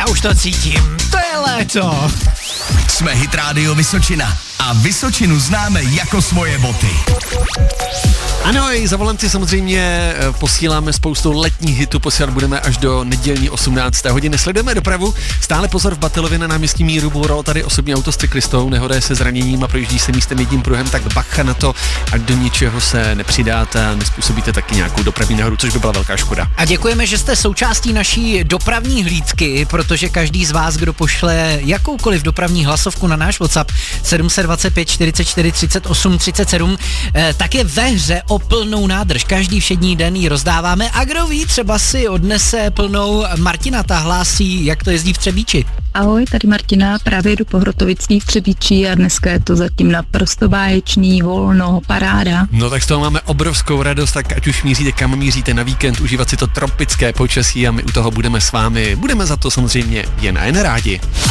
Já už to cítím, to je léto. Jsme Hit Radio Vysočina a Vysočinu známe jako svoje boty. Ano, i za volanty samozřejmě posíláme spoustu letních hitů, posílat budeme až do nedělní 18. hodiny. Sledujeme dopravu, stále pozor v Batilově na náměstí Míru, bouralo tady osobní auto s cyklistou, nehoda je se zraněním a projíždí se místem jedním pruhem, tak bacha na to, ať do ničeho se nepřidáte a nespůsobíte taky nějakou dopravní nehodu, což by byla velká škoda. A děkujeme, že jste součástí naší dopravní hlídky, protože každý z vás, kdo pošle jakoukoliv dopravní hlasovku na náš WhatsApp 725 44 38 37, tak je ve hře o plnou nádrž. Každý všední den ji rozdáváme a kdo ví, třeba si odnese plnou. Martina, ta hlásí, jak to jezdí v Třebíči. Ahoj, tady Martina, právě jdu po Hrotovicích v Třebíči a dneska je to zatím naprosto báječný, volno, paráda. No tak z toho máme obrovskou radost, tak ať už míříte, kam míříte na víkend, užívat si to tropické počasí a my u toho budeme s vámi. Budeme za to samozřejmě jen a jen rádi.